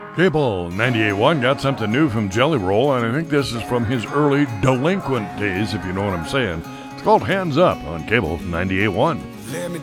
Cable 98.1 got something new from Jelly Roll, and I think this is from his early delinquent days, if you know what I'm saying. It's called Hands Up on Cable 98.1.